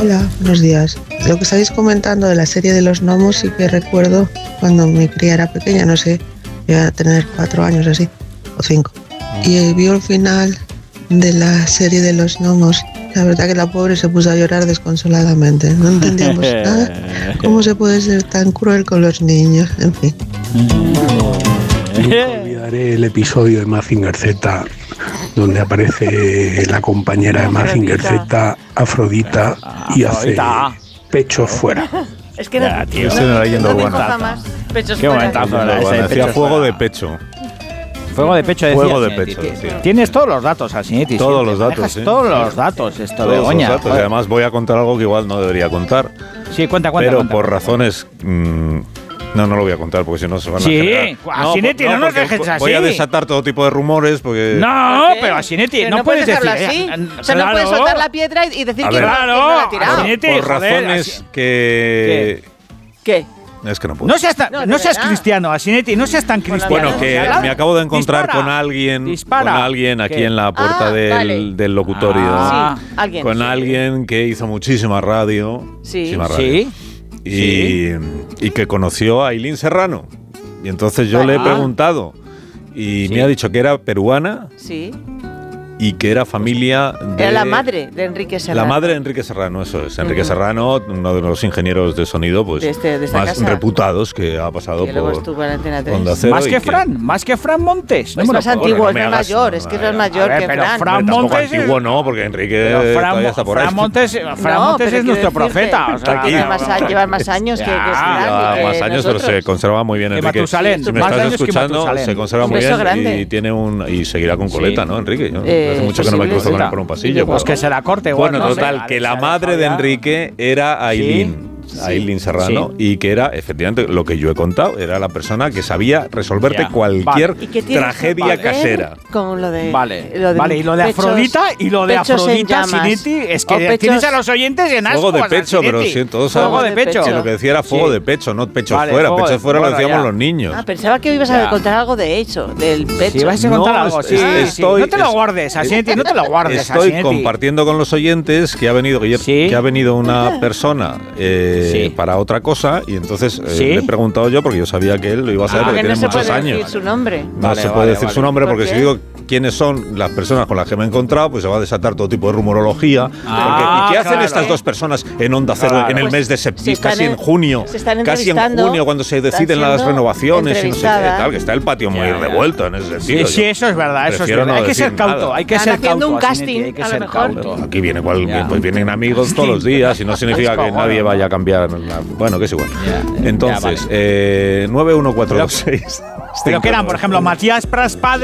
Hola, buenos días. Lo que estáis comentando de la serie de los gnomos sí que recuerdo cuando mi cría era pequeña, no sé, iba a tener 4 años así, o 5. Y vio el final de la serie de los gnomos. La verdad que la pobre se puso a llorar desconsoladamente. No entendíamos nada. ¿Cómo se puede ser tan cruel con los niños? En fin. Nunca olvidaré el episodio de Mazinger Z donde aparece la compañera de Mazinger Z, Afrodita, y hace pechos fuera. Es que ya, tío, es una leyenda urbana. Qué momentazo era ese. Decía fuego de pecho. Fuego de pecho, decía. Fuego de pecho, decía. Tienes todos los datos, Asinetti. Todos los datos, sí. Todos los datos, esto, todos Begoña. Los datos. Y además voy a contar algo que igual no debería contar. Sí, cuenta. Pero por razones... no lo voy a contar porque si no se van a generar. Sí, Asinetti, no nos dejes así. Voy a desatar todo tipo de rumores porque... No, pero Asinetti, no puedes decir así. O sea, no puedes soltar la piedra y decir que no la ha tirado. Asinetti, por razones que... ¿Qué? Es que no puedo. No seas cristiano, Asinetti, no seas tan cristiano. Bueno, que me acabo de encontrar con alguien aquí en la puerta del locutorio. Con alguien que hizo muchísima radio. Muchísima radio. Y que conoció a Ailín Serrano. Y entonces yo le he preguntado y me ha dicho que era peruana. Sí. Y que era familia de... Era la madre de Enrique Serrano. La madre de Enrique Serrano, eso es. Enrique Serrano, uno de los ingenieros de sonido pues de más casa, reputados que ha pasado por Onda Cero. Más que Fran Montes. No es más antiguo, es más mayor. Es que no es mayor que pero Fran. Fran Montes antiguo no, porque Enrique todavía está por ahí. Fran Montes es nuestro profeta. Lleva más años que Fran. Lleva más años, pero se conserva muy bien Enrique. Si me estás escuchando, se conserva muy bien y tiene y seguirá con coleta, ¿no, Enrique? Hace mucho que no me cruzo con él por un pasillo. Pues que se la corte. Bueno, total, que la madre de Enrique era Ailín. Ailín Serrano, y que era, efectivamente, lo que yo he contado, era la persona que sabía resolverte cualquier tragedia casera. Con lo de... Vale, y lo de Afrodita, Asinetti, es que tienes a los oyentes en ascuas. Fuego de pecho, pero sí, todos sabemos que lo que decía era fuego de pecho, no pechos fuera. Pechos fuera lo decíamos los niños. Pensaba que ibas a contar algo de eso, del pecho. Si ibas a contar algo, no te lo guardes, Asinetti, no te lo guardes. Estoy compartiendo con los oyentes que ha venido una persona para otra cosa y entonces le he preguntado yo porque yo sabía que él lo iba a saber porque tiene muchos años. No se puede decir su nombre. No se puede decir su nombre porque si digo quiénes son las personas con las que me he encontrado, pues se va a desatar todo tipo de rumorología. ¿Y qué hacen estas dos personas en Onda Cero en el mes de septiembre, casi en junio? Casi en junio, cuando se deciden las renovaciones y no sé qué tal, que está el patio muy revuelto en ese sentido. Sí, eso es verdad, hay que ser cauto, hay que ser cauto. Haciendo un casting, a lo mejor. Aquí vienen amigos todos los días y no significa que nadie vaya a cambiar. Bueno, que es igual. Entonces, 91426. Pero que eran, por ejemplo, Matías Prats padre